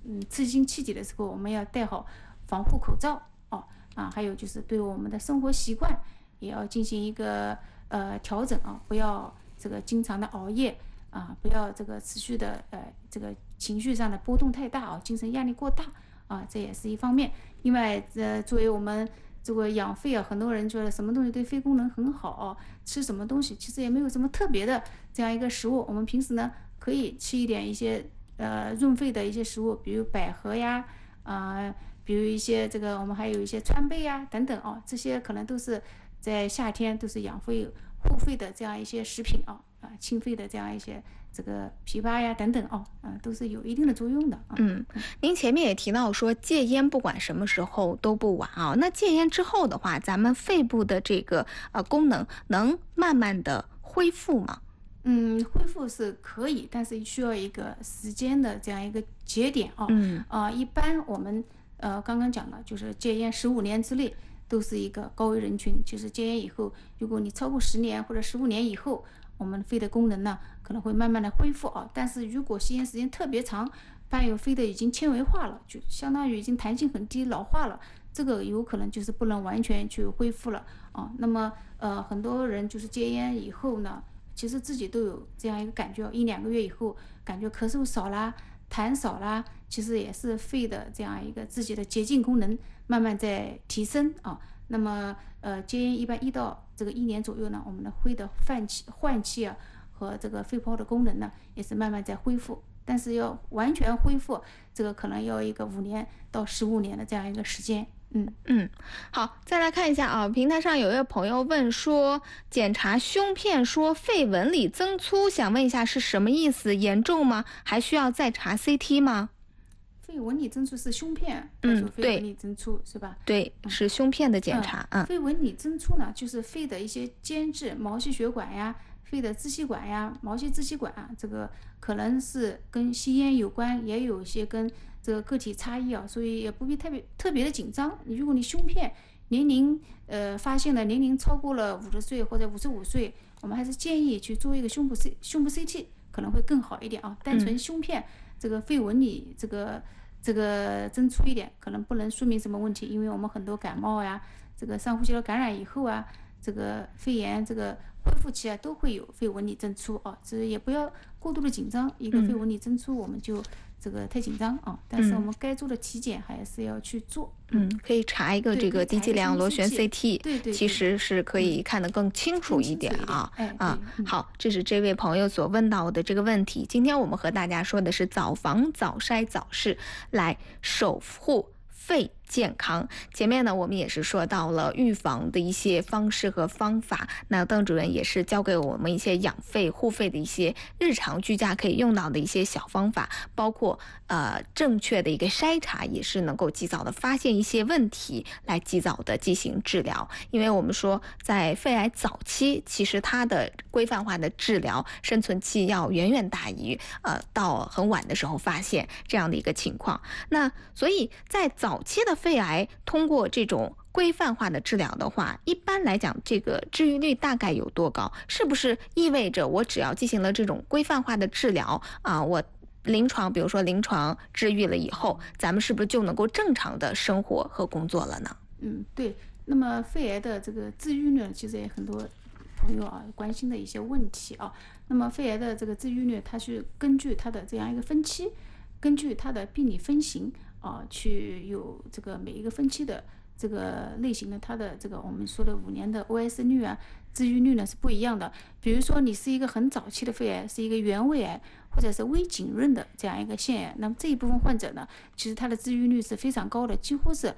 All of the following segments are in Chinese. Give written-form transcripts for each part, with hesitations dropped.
刺激性气体的时候，我们要戴好防护口罩还有就是对我们的生活习惯也要进行一个调整不要这个经常的熬夜不要这个持续的这个情绪上的波动太大精神压力过大这也是一方面。另外作为我们这个养肺很多人觉得什么东西对肺功能很好吃什么东西其实也没有什么特别的这样一个食物。我们平时呢可以吃一些润肺的一些食物，比如百合呀比如一些这个我们还有一些川贝呀等等这些可能都是在夏天都是养肺护肺的这样一些食品清肺的这样一些这个枇杷呀等等都是有一定的作用的您前面也提到说戒烟不管什么时候都不晚那戒烟之后的话，咱们肺部的这个功能能慢慢的恢复吗？ 恢复是可以，但是需要一个时间的这样一个节点一般我们刚刚讲了，就是戒烟15年之内都是一个高危人群。就是戒烟以后，如果你超过10年或者15年以后，我们肺的功能呢可能会慢慢的恢复但是如果吸烟时间特别长，伴有肺的已经纤维化了，就相当于已经弹性很低，老化了，这个有可能就是不能完全去恢复了那么很多人就是戒烟以后呢，其实自己都有这样一个感觉，1-2个月以后感觉咳嗽少啦，痰少啦，其实也是肺的这样一个自己的洁净功能慢慢在提升那么戒烟一般1到1年左右呢，我们的肺的换气和这个肺泡的功能呢也是慢慢在恢复。但是要完全恢复，这个可能要一个5年到15年的这样一个时间。 好，再来看一下平台上有一位朋友问说，检查胸片说肺纹理增粗，想问一下是什么意思？严重吗？还需要再查 CT 吗？ 肺纹理增粗是胸片肺纹理增粗是吧？ 对，是胸片的检查肺纹理增粗呢，就是肺的一些间质毛细血管呀、肺的支气管呀、毛细支气管这个可能是跟吸烟有关，也有一些跟这个个体差异所以也不必特别的紧张。如果你胸片年龄发现的年龄超过了50岁或者55岁，我们还是建议去做一个胸部 CT 可能会更好一点单纯胸片这个肺纹理这个增粗一点可能不能说明什么问题，因为我们很多感冒呀，这个上呼吸道感染以后这个肺炎这个恢复期都会有肺纹理增粗这也不要过度的紧张，一个肺纹理增粗我们就这个太紧张但是我们该做的体检还是要去做可以查一个这个低剂量螺旋 CT， 对， 其实是可以看得更清楚一点好，这是这位朋友所问到的这个问题。今天我们和大家说的是早防早筛早试，来守护肺健康。前面呢我们也是说到了预防的一些方式和方法，那邓主任也是教给我们一些养肺护肺的一些日常居家可以用到的一些小方法，包括正确的一个筛查，也是能够及早的发现一些问题，来及早的进行治疗。因为我们说在肺癌早期，其实它的规范化的治疗生存期要远远大于到很晚的时候发现这样的一个情况。那所以在早期的肺癌通过这种规范化的治疗的话，一般来讲这个治愈率大概有多高？是不是意味着我只要进行了这种规范化的治疗我比如说临床治愈了以后，咱们是不是就能够正常的生活和工作了呢？ 对。那么肺癌的这个治愈率其实也很多朋友关心的一些问题那么肺癌的这个治愈率，它是根据它的这样一个分期，根据它的病理分型去有这个每一个分期的这个类型的它的这个我们说的5年的 OS 率治愈率呢是不一样的。比如说你是一个很早期的肺癌，是一个原位癌或者是微浸润的这样一个腺癌，那么这一部分患者呢，其实它的治愈率是非常高的，几乎是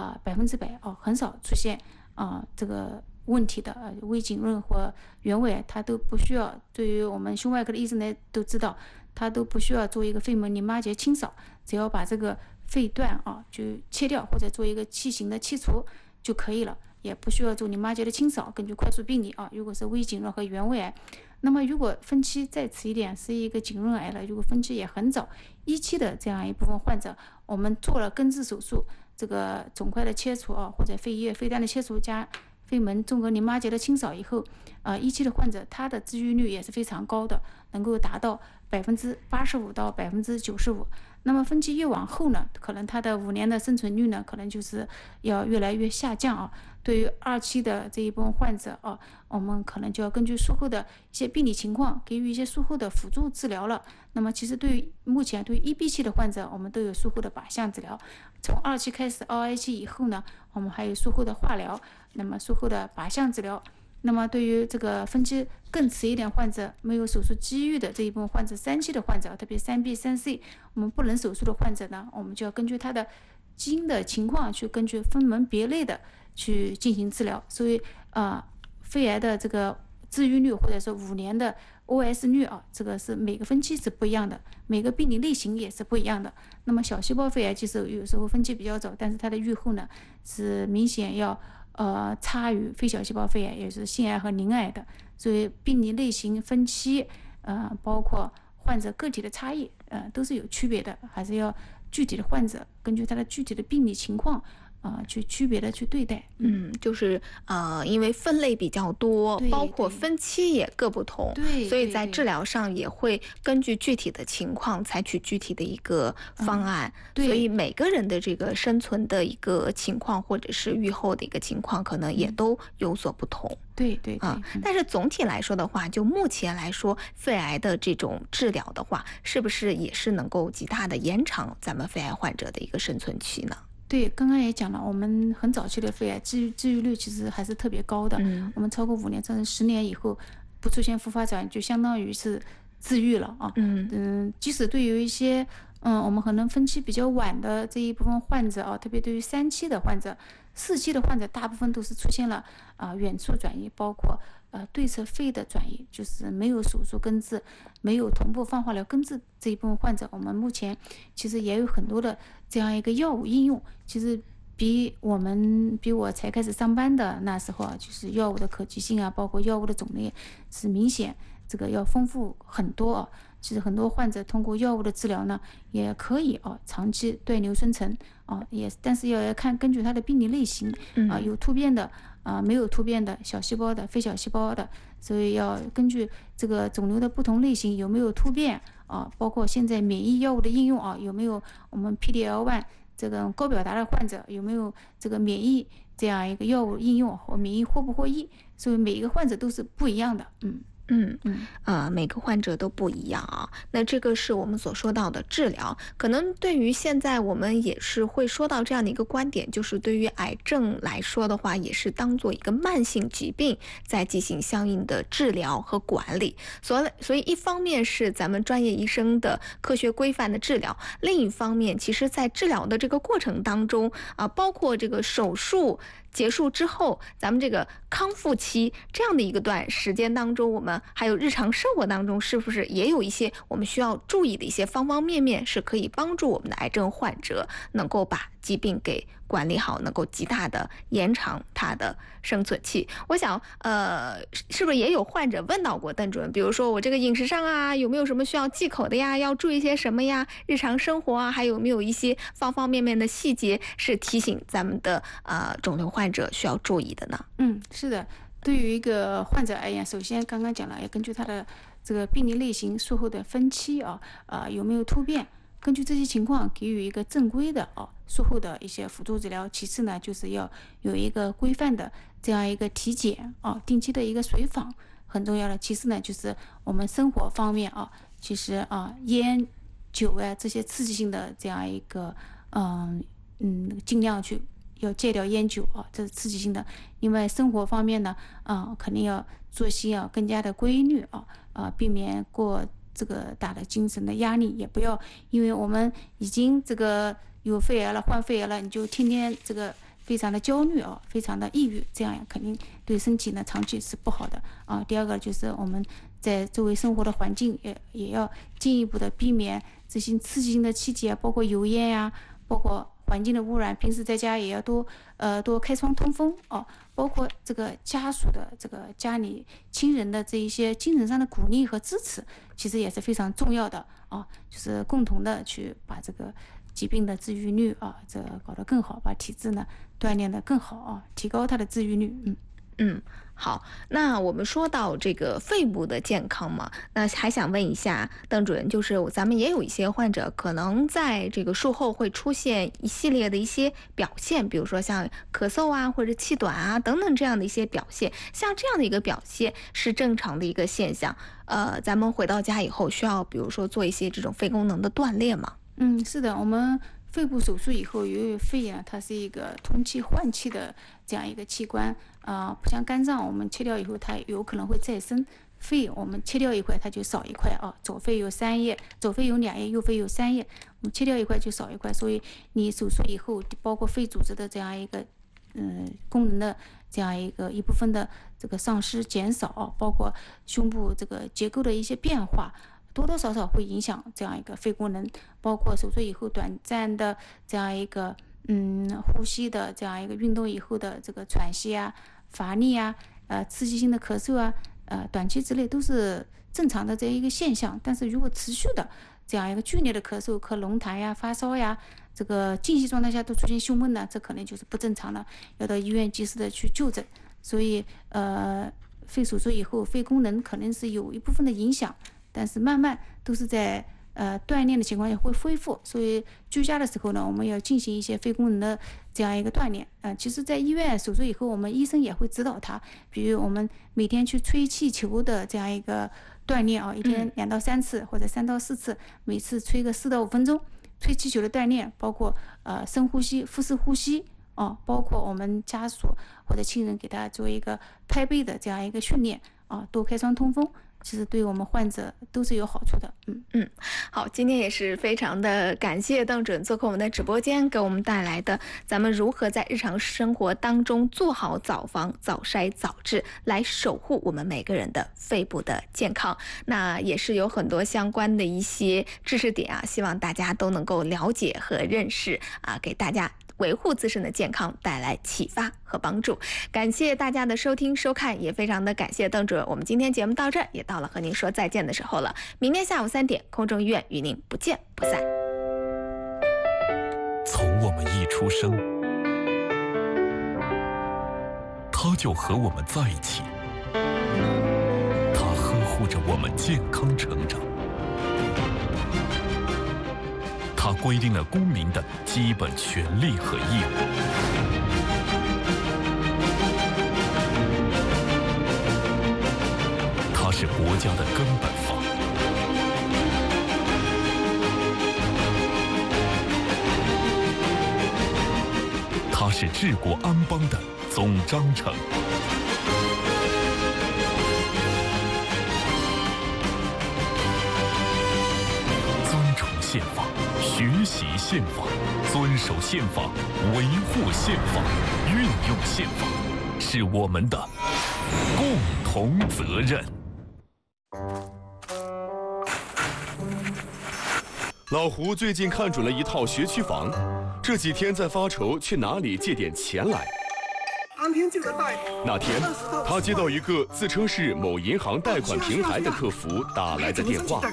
100%很少出现这个问题的微浸润或原位癌，它都不需要，对于我们胸外科的医生呢都知道，它都不需要做一个肺门淋巴结清扫，只要把这个肺段就切掉或者做一个器型的切除就可以了，也不需要做淋巴结的清扫。根据快速病理如果是微浸润和原位癌，那么如果分期再迟一点是一个浸润癌了，如果分期也很早1期的这样一部分患者，我们做了根治手术，这个肿块的切除或者肺叶肺段的切除加肺门综合淋巴结的清扫以后1期的患者他的治愈率也是非常高的，能够达到85%到95%。 那么分期越往后呢，可能它的5年的生存率呢，可能就是要越来越下降啊。对于2期的这一部分患者啊，我们可能就要根据术后的一些病理情况，给予一些术后的辅助治疗了。那么其实对于目前对于1B 期的患者，我们都有术后的靶向治疗。从2期开始，2A 期以后呢，我们还有术后的化疗，那么术后的靶向治疗。那么对于这个分期更迟一点患者，没有手术机遇的这一部分患者，3期的患者，特别3B、3C，我们不能手术的患者呢，我们就要根据他的基因的情况去根据分门别类的去进行治疗。所以肺癌的这个治愈率或者说5年的 OS 率啊，这个是每个分期是不一样的，每个病理类型也是不一样的。那么小细胞肺癌其实有时候分期比较早，但是它的预后呢是明显要差于非小细胞肺癌，也就是腺癌和鳞癌的。所以病理类型分期包括患者个体的差异都是有区别的，还是要具体的患者根据他的具体的病理情况去区别的去对待。 就是因为分类比较多，包括分期也各不同，所以在治疗上也会根据具体的情况采取具体的一个方案。所以每个人的这个生存的一个情况或者是预后的一个情况可能也都有所不同。 对， 但是总体来说的话，就目前来说，肺癌的这种治疗的话，是不是也是能够极大的延长咱们肺癌患者的一个生存期呢？ 对，刚刚也讲了，我们很早期的肺癌治愈率其实还是特别高的。我们超过5年甚至10年以后不出现复发转移，就相当于是治愈了啊。即使对于一些我们可能分期比较晚的这一部分患者啊，特别对于3期的患者、4期的患者，大部分都是出现了远处转移，包括对侧肺的转移，就是没有手术根治，没有同步放化疗根治这一部分患者，我们目前其实也有很多的这样一个药物应用，其实比我才开始上班的那时候啊，就是药物的可及性啊，包括药物的种类是明显这个要丰富很多啊。其实很多患者通过药物的治疗呢，也可以长期对瘤生成但是要看根据它的病理类型有突变的没有突变的，小细胞的、非小细胞的，所以要根据这个肿瘤的不同类型有没有突变包括现在免疫药物的应用有没有我们 PDL1 这个高表达的患者有没有这个免疫这样一个药物应用或免疫获不获益，所以每一个患者都是不一样的。 每个患者都不一样啊。那这个是我们所说到的治疗，可能对于现在我们也是会说到这样的一个观点，就是对于癌症来说的话，也是当做一个慢性疾病在进行相应的治疗和管理。所以一方面是咱们专业医生的科学规范的治疗，另一方面其实在治疗的这个过程当中包括这个手术结束之后，咱们这个康复期这样的一个段时间当中，我们还有日常生活当中，是不是也有一些我们需要注意的一些方方面面，是可以帮助我们的癌症患者能够把疾病给管理好，能够极大的延长他的生存期？我想是不是也有患者问到过邓主任，比如说我这个饮食上有没有什么需要忌口的呀，要注意些什么呀，日常生活还有没有一些方方面面的细节是提醒咱们的肿瘤患者需要注意的呢？ 是的，对于一个患者而言，首先刚刚讲了，要根据他的这个病理类型、术后的分期有没有突变，根据这些情况给予一个正规的术后的一些辅助治疗。其次呢，就是要有一个规范的这样一个体检定期的一个随访，很重要的。其次呢，就是我们生活方面其实烟酒这些刺激性的这样一个尽量去要戒掉烟酒这是刺激性的。另外生活方面呢肯定要作息更加的规律避免过这个大的精神的压力，也不要因为我们已经这个有肺癌了，患肺癌了，你就天天这个非常的焦虑非常的抑郁，这样肯定对身体呢长期是不好的第二个就是我们在周围生活的环境也要进一步的避免这些刺激性的气体包括油烟包括环境的污染，平时在家也要多开窗通风包括这个家属的这个家里亲人的这一些精神上的鼓励和支持，其实也是非常重要的就是共同的去把这个疾病的治愈率这个搞得更好，把体质呢锻炼得更好提高它的治愈率。 好，那我们说到这个肺部的健康嘛，那还想问一下邓主任，就是咱们也有一些患者可能在这个术后会出现一系列的一些表现，比如说像咳嗽啊，或者气短啊等等这样的一些表现，像这样的一个表现是正常的一个现象。咱们回到家以后需要比如说做一些这种肺功能的锻炼吗？ 是的，我们肺部手术以后，由于肺啊，它是一个通气换气的这样一个器官不像肝脏，我们切掉以后它有可能会再生。肺我们切掉一块，它就少一块啊。左肺有3叶，左肺有2叶，右肺有3叶，我们切掉一块就少一块。所以你手术以后，包括肺组织的这样一个功能的这样一部分的这个丧失减少，包括胸部这个结构的一些变化。多多少少会影响这样一个肺功能，包括手术以后短暂的这样一个呼吸的这样一个运动以后的这个喘息啊、乏力啊、刺激性的咳嗽啊、短期之内都是正常的这一个现象。但是如果持续的这样一个剧烈的咳嗽、咳龙痰呀、发烧呀，这个静息状态下都出现胸闷呢，这可能就是不正常了，要到医院及时的去就诊。所以肺手术以后肺功能可能是有一部分的影响。但是慢慢都是在锻炼的情况下会恢复，所以居家的时候呢，我们要进行一些肺功能的这样一个锻炼。其实，在医院手术以后，我们医生也会指导他，比如我们每天去吹气球的这样一个锻炼一天2到3次或者3到4次，每次吹个4到5分钟。吹气球的锻炼包括深呼吸、腹式呼吸包括我们家属或者亲人给他做一个拍背的这样一个训练多开窗通风。其实对我们患者都是有好处的。 好，今天也是非常的感谢邓主任做客我们的直播间，给我们带来的咱们如何在日常生活当中做好早防、早筛、早治，来守护我们每个人的肺部的健康。那也是有很多相关的一些知识点希望大家都能够了解和认识给大家维护自身的健康带来启发和帮助。感谢大家的收听收看，也非常的感谢邓主任。我们今天节目到这儿也到了和您说再见的时候了。明天下午3点，空中医院与您不见不散。 从我们一出生，他就和我们在一起，他呵护着我们健康成长。它规定了公民的基本权利和义务。它是国家的根本法。它是治国安邦的总章程。尊崇宪法，学习宪法，遵守宪法，维护宪法，运用宪法，是我们的共同责任。 老胡最近看准了一套学区房，这几天在发愁去哪里借点钱来。那天，他接到一个自称是某银行贷款平台的客服打来的电话。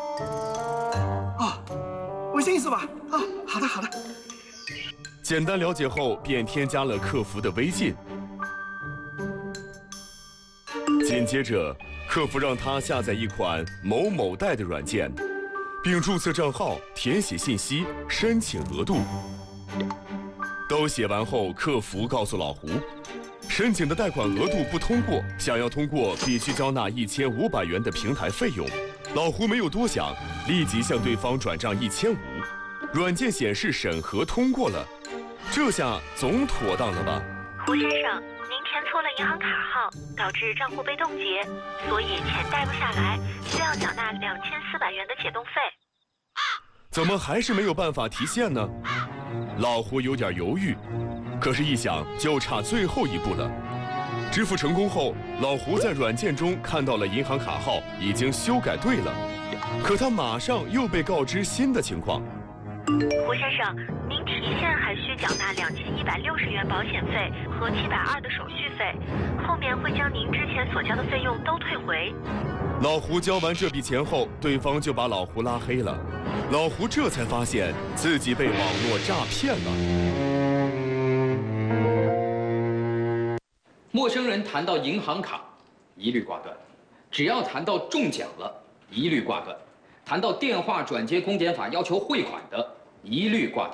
微信是吧？好的。 简单了解后，便添加了客服的微信。紧接着，客服让他下载一款某某贷的软件，并注册账号、填写信息、申请额度。都写完后，客服告诉老胡，申请的贷款额度不通过，想要通过必须交纳1500元的平台费用。老胡没有多想，立即向对方转账1500，软件显示审核通过了，这下总妥当了吧？ 胡先生，您填错了银行卡号，导致账户被冻结，所以钱贷不下来，需要缴纳2400元的解冻费。 怎么还是没有办法提现呢？老胡有点犹豫，可是一想就差最后一步了。支付成功后，老胡在软件中看到了银行卡号已经修改对了，可他马上又被告知新的情况。 胡先生，您提现还需缴纳2160元保险费和720的手续费，后面会将您之前所交的费用都退回。 老胡交完这笔钱后，对方就把老胡拉黑了。老胡这才发现自己被网络诈骗了。 陌生人谈到银行卡，一律挂断；只要谈到中奖了，一律挂断；谈到电话转接公检法要求汇款的，一律挂断。